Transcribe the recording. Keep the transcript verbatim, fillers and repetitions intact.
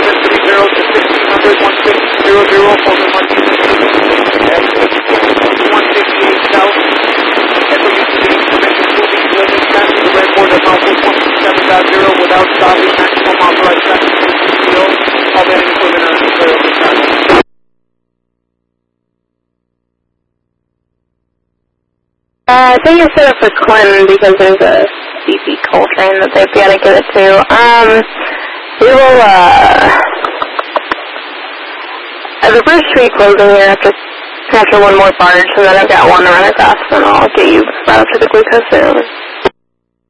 three zero to fifteen hundred, one six zero zero, Fulton one fifty-eight south, S W C information moving to Lemon County, the airport at Malfoot one two seven dot zero without stopping, maximum authorized traffic to C P O, all landing equipment are clear of the channel. Uh, I think it's set up for Clinton because there's a C P Coltrane that they've got to give it to. Um, we will, uh, uh, the bridge should be closing here after, after one more barge, and then I've got one to run across, and I'll get you brought up to the glucose soon.